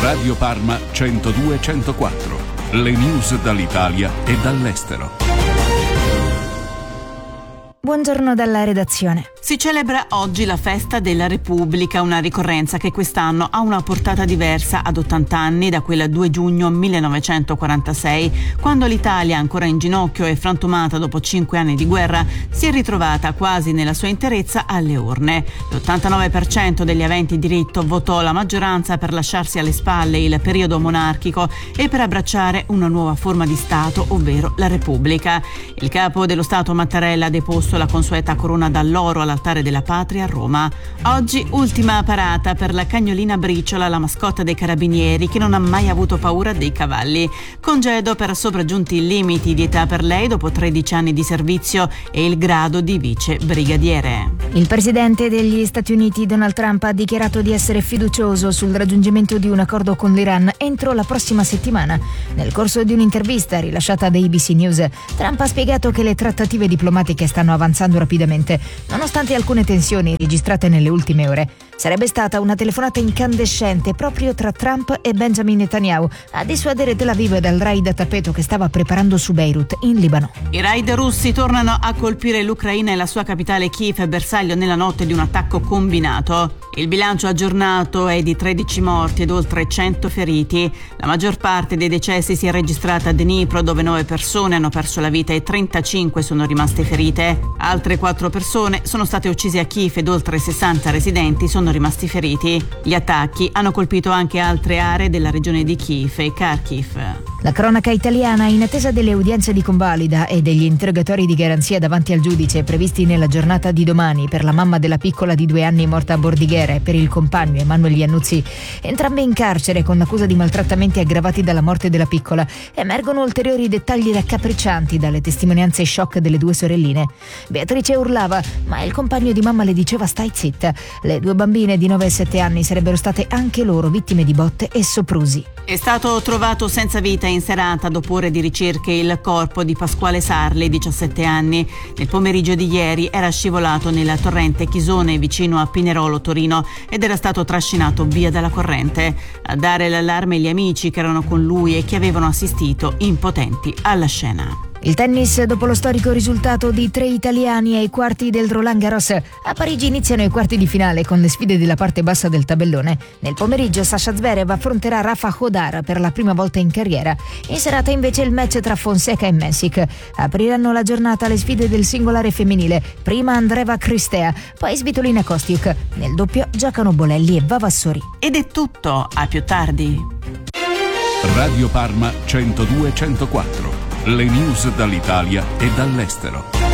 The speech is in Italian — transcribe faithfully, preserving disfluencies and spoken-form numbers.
Radio Parma centodue centoquattro. Le news dall'Italia e dall'estero. Buongiorno dalla redazione. Si celebra oggi la festa della Repubblica, una ricorrenza che quest'anno ha una portata diversa ad ottanta anni da quel due giugno millenovecentoquarantasei, quando l'Italia, ancora in ginocchio e frantumata dopo cinque anni di guerra, si è ritrovata quasi nella sua interezza alle urne. L'ottantanove per cento degli aventi diritto votò la maggioranza per lasciarsi alle spalle il periodo monarchico e per abbracciare una nuova forma di Stato, ovvero la Repubblica. Il capo dello Stato Mattarella ha deposto la consueta corona d'alloro all'altare della patria a Roma. Oggi ultima parata per la cagnolina Briciola, la mascotta dei carabinieri che non ha mai avuto paura dei cavalli. Congedo per sopraggiunti limiti di età per lei dopo tredici anni di servizio e il grado di vice brigadiere. Il presidente degli Stati Uniti Donald Trump ha dichiarato di essere fiducioso sul raggiungimento di un accordo con l'Iran entro la prossima settimana. Nel corso di un'intervista rilasciata da A B C News, Trump ha spiegato che le trattative diplomatiche stanno avanzando rapidamente, nonostante alcune tensioni registrate nelle ultime ore. Sarebbe stata una telefonata incandescente proprio tra Trump e Benjamin Netanyahu a dissuadere Tel Aviv dal raid a tappeto che stava preparando su Beirut, in Libano. I raid russi tornano a colpire l'Ucraina e la sua capitale Kiev, bersaglio nella notte di un attacco combinato. Il bilancio aggiornato è di tredici morti ed oltre cento feriti. La maggior parte dei decessi si è registrata a Dnipro, dove nove persone hanno perso la vita e trentacinque sono rimaste ferite. Altre quattro persone sono state uccise a Kiev ed oltre sessanta residenti sono rimasti feriti. Gli attacchi hanno colpito anche altre aree della regione di Kiev e Kharkiv. La cronaca italiana, in attesa delle udienze di convalida e degli interrogatori di garanzia davanti al giudice previsti nella giornata di domani per la mamma della piccola di due anni morta a Bordighera e per il compagno Emanuele Iannuzzi, entrambi in carcere con l'accusa di maltrattamenti aggravati dalla morte della piccola, emergono ulteriori dettagli raccapriccianti dalle testimonianze shock delle due sorelline. Beatrice urlava, ma il compagno di mamma le diceva stai zitta. Le due bambine di nove e sette anni sarebbero state anche loro vittime di botte e soprusi. È stato trovato senza vita in serata dopo ore di ricerche il corpo di Pasquale Sarli, diciassette anni. Nel pomeriggio di ieri era scivolato nella torrente Chisone vicino a Pinerolo, Torino, ed era stato trascinato via dalla corrente. A dare l'allarme gli amici che erano con lui e che avevano assistito impotenti alla scena. Il tennis, dopo lo storico risultato di tre italiani ai quarti del Roland Garros, a Parigi iniziano i quarti di finale con le sfide della parte bassa del tabellone. Nel pomeriggio Sasha Zverev affronterà Rafa Hodar per la prima volta in carriera. In serata invece il match tra Fonseca e Messick. Apriranno la giornata le sfide del singolare femminile. Prima Andreeva Cristea, poi Svitolina Kostiuk. Nel doppio giocano Bolelli e Vavassori. Ed è tutto, a più tardi. Radio Parma centodue centoquattro. Le news dall'Italia e dall'estero.